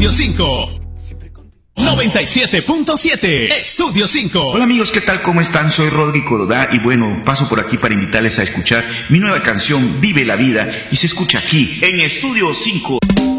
Estudio 5. 97.7 Estudio 5. Hola amigos, ¿qué tal? ¿Cómo están? Soy Rodrigo Dodá y bueno, paso por aquí para invitarles a escuchar mi nueva canción Vive la Vida y se escucha aquí en Estudio 5.